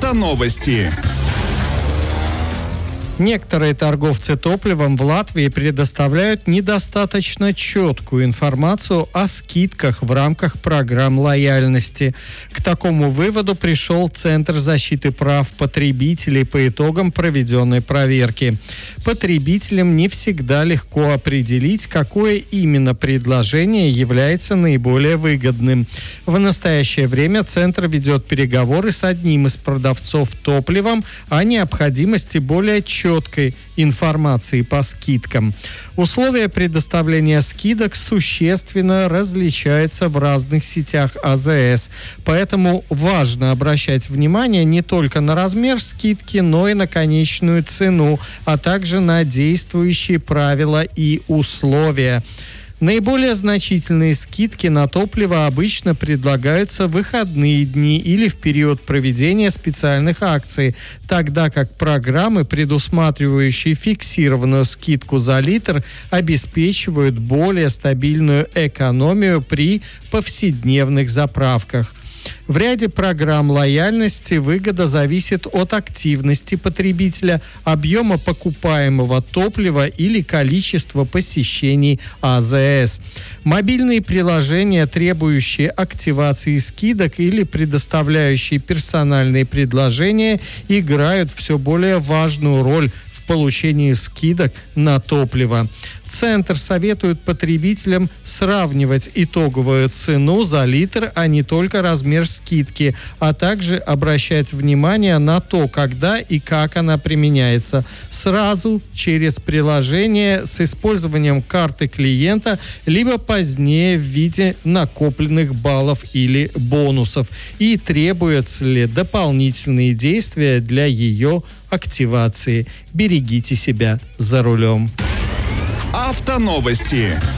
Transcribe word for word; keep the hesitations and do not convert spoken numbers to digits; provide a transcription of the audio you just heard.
Автоновости. Некоторые торговцы топливом в Латвии предоставляют недостаточно четкую информацию о скидках в рамках программ лояльности. К такому выводу пришел Центр защиты прав потребителей по итогам проведенной проверки. Потребителям не всегда легко определить, какое именно предложение является наиболее выгодным. В настоящее время Центр ведет переговоры с одним из продавцов топливом о необходимости более четкой четкой информации по скидкам. Условия предоставления скидок существенно различаются в разных сетях А Зэ Эс, поэтому важно обращать внимание не только на размер скидки, но и на конечную цену, а также на действующие правила и условия. Наиболее значительные скидки на топливо обычно предлагаются в выходные дни или в период проведения специальных акций, тогда как программы, предусматривающие фиксированную скидку за литр, обеспечивают более стабильную экономию при повседневных заправках. В ряде программ лояльности выгода зависит от активности потребителя, объема покупаемого топлива или количества посещений А Зэ Эс. Мобильные приложения, требующие активации скидок или предоставляющие персональные предложения, играют все более важную роль в получении скидок на топливо. Центр советует потребителям сравнивать итоговую цену за литр, а не только размер скидки, а также обращать внимание на то, когда и как она применяется. Сразу через приложение с использованием карты клиента, либо позднее в виде накопленных баллов или бонусов. И требуются ли дополнительные действия для ее активации. Берегите себя за рулем. Автоновости.